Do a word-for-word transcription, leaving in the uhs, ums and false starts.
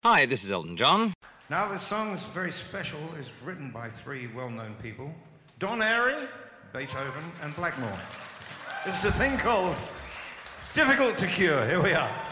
Hi, this is Elton John. Now, this song's very special. It's written by three well-known people. Don Airey, Beethoven, and Blackmore. This is a thing called Difficult to Cure. Here we are.